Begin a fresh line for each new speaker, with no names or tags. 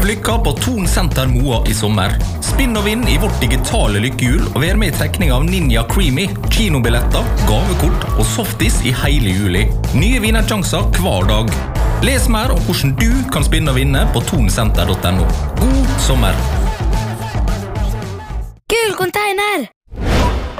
lykke på Thon Senter Moa i sommer. Spinn og vinn i vårt digitale lykkehjul, og vær med i trekning av Ninja Creamy, kinobilletter, gavekort og softis i hele juli. Nye vinnersjanser hver dag. Les mer om hvordan du kan spinne og vinne på thonsenter.no. God sommer!
Gul container!